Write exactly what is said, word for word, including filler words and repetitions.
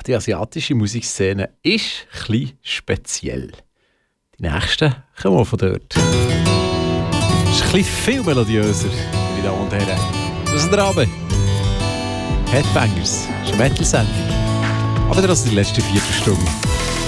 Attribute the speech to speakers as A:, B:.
A: die asiatische Musikszene ist ein bisschen speziell. Die nächsten kommen auch von dort. Es ist ein bisschen viel melodiöser, meine Damen und Herren. Das ist der Abend. Headbangers, das ist eine Metal-Sendung. Aber das ist die letzte Viertelstunde.